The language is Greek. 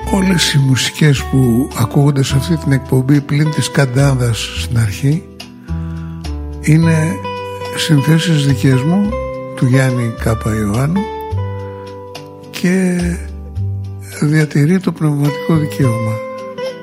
Όλες οι μουσικές που ακούγονται σε αυτή την εκπομπή πλην της καντάδας στην αρχή είναι συνθέσεις δικές μου, του Γιάννη Κάπα Ιωάννου, και διατηρεί το πνευματικό δικαίωμα.